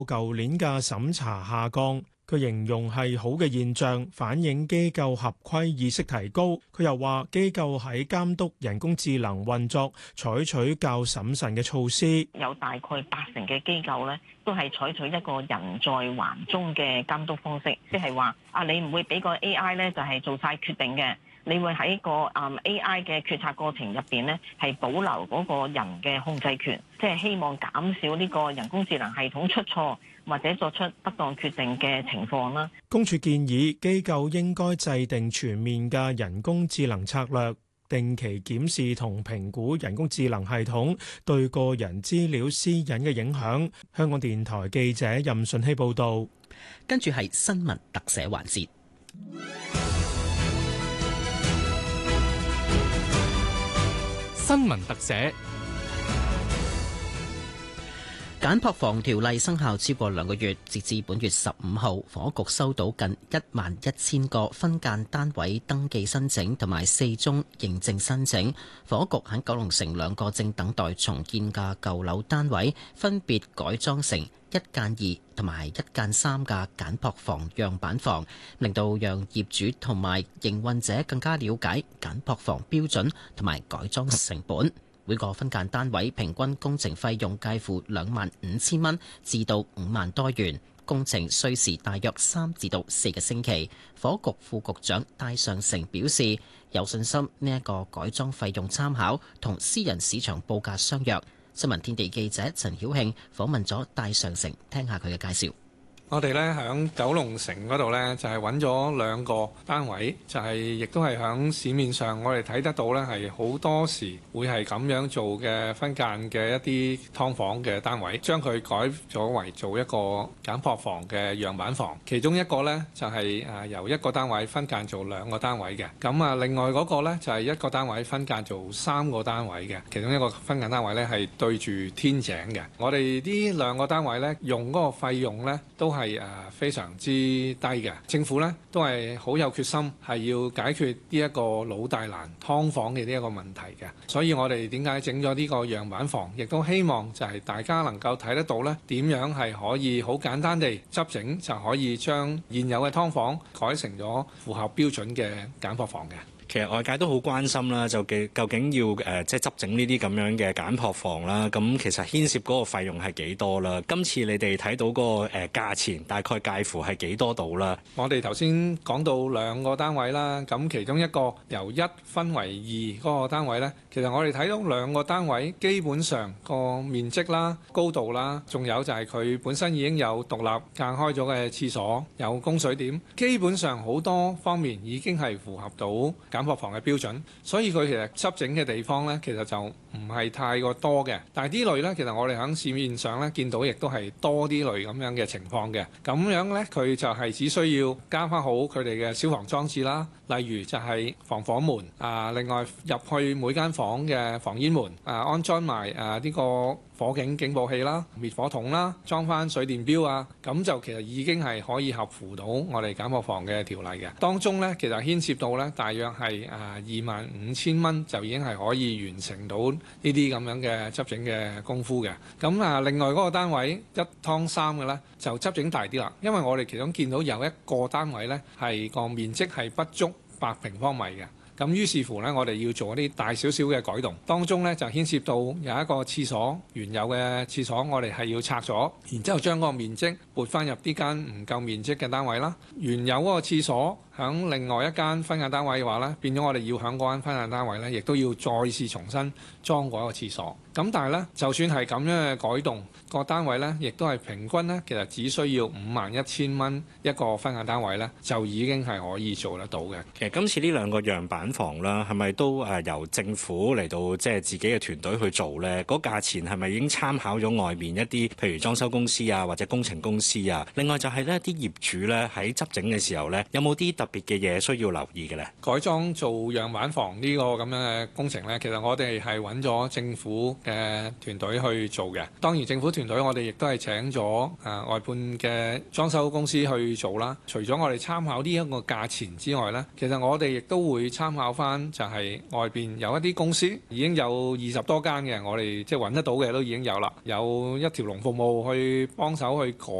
舊年嘅審查下降。佢形容係好嘅現象，反映機構合規意識提高。佢又話機構喺監督人工智能運作採取較審慎嘅措施。 有大概80%嘅機構咧，都係採取一個人在環中嘅監督方式，即係話你唔會俾個 AI 咧就係做晒決定嘅，你會喺個AI 嘅決策過程入邊咧係保留嗰個人嘅控制權，即係希望減少呢個人工智能系統出錯或者作出不當決定嘅情況啦。 公署建議機構應該制定全面嘅人工智能策略，定期檢視同評估人工智能系統對個人資料私隱嘅影響。香港電台記者任順希報導。 跟住係新聞特寫環節。 新聞特寫。 簡樸房條例生效超過2個月，截至本月15號，房屋局收到近11000個分間單位登記申請同埋4宗認證申請。房屋局喺九龍城2個正等待重建嘅舊樓單位，分別改裝成1+2同埋1+3嘅簡樸房樣板房，令到讓業主同埋營運者更加了解簡樸房標準同埋改裝成本。每個分間單位平均工程費用介乎25000蚊至到5萬多元，工程需時大約3至到4個星期。房屋局副局長戴尚成表示，有信心呢一個改裝費用參考同私人市場報價相若。新聞天地記者陳曉慶訪問咗戴尚成，聽下佢嘅介紹。 我哋咧喺九龍城嗰度咧，就係揾咗2個單位，就係亦都係喺市面上我哋睇得到咧，係好多時會係咁樣做嘅分間嘅一啲劏房嘅單位，將佢改咗為做一個簡樸房嘅樣板房。其中一個咧就係由一個單位分間做2個單位嘅，咁另外嗰個咧就係一個單位分間做3個單位嘅。其中一個分間單位咧係對住天井嘅。我哋呢2個單位咧用嗰個費用咧都係非常之低嘅。政府咧都係好有決心，係要解決呢一個老大難劏房嘅呢一個問題嘅。所以我哋點解整咗呢個樣板房，亦都希望就係大家能夠睇得到咧，點樣係可以好簡單地執整就可以將現有嘅劏房改成咗符合標準嘅簡樸房嘅。 其實外界都好關心啦，究竟要即係執整呢啲咁樣嘅簡樸房啦，咁其實牽涉嗰個費用係幾多啦？今次你哋睇到嗰個價錢大概介乎係幾多度啦？ 我哋頭先講到2個單位啦，咁其中一個由1分為2嗰個單位呢，其實我哋睇到2個單位基本上個面積啦、高度啦，仲有就係佢本身已經有獨立間開咗嘅廁所，有供水點，基本上好多方面已經係符合到簡樸房嘅標準，所以佢其實執整嘅地方呢，其實就唔係太過多嘅。但係呢類呢，其實我哋喺市面上呢見到，亦都係多啲類咁樣嘅情況嘅。咁樣呢，佢就係只需要加翻好佢哋嘅消防裝置啦，例如就係防火門另外入去每間房嘅防煙門安裝埋呢個火警警報器啦、滅火筒啦，裝翻水電錶咁就其實已經係可以合乎到我哋簡樸房嘅條例嘅。當中呢，其實牽涉到呢，大約係25000蚊就已經係可以完成到呢啲咁樣嘅執整嘅功夫嘅。咁另外嗰個單位1劏3嘅呢，就執整大啲啦，因為我哋其中見到有一個單位呢，係個面積係不足8平方米嘅。咁於是乎呢，我哋要做一啲大少少嘅改動，當中呢，就牽涉到有一個廁所，原有嘅廁所我哋係要拆咗，然之後將嗰個面積撥翻入呢間唔夠面積嘅單位啦。原有嗰個廁所響另外一間分間單位嘅話呢，變咗我哋要響嗰間分間單位呢，亦都要再次重新裝嗰個廁所。咁但係呢，就算係咁樣嘅改動，個單位呢，亦都係平均呢，其實只需要51000蚊一個分間單位呢，就已經係可以做得到嘅。 其實今次呢2個樣板房啦，係咪都由政府嚟到即係自己嘅團隊去做呢？嗰價錢係咪已經參考咗外面一啲譬如裝修公司或者工程公司啊？另外就係呢啲業主呢，喺執整嘅時候呢，有冇啲特別嘅嘢需要留意嘅呢？ 改裝做樣板房呢個咁樣嘅工程呢，其實我哋係揾咗政府嘅團隊去做嘅。當然政府團隊我哋亦都係請咗外判嘅裝修公司去做啦。除咗我哋參考呢一個價錢之外呢，其實我哋亦都會參考翻就係外邊有一啲公司已經有20多間嘅，我哋即係揾得到嘅都已經有啦，有一條龍服務去幫手去改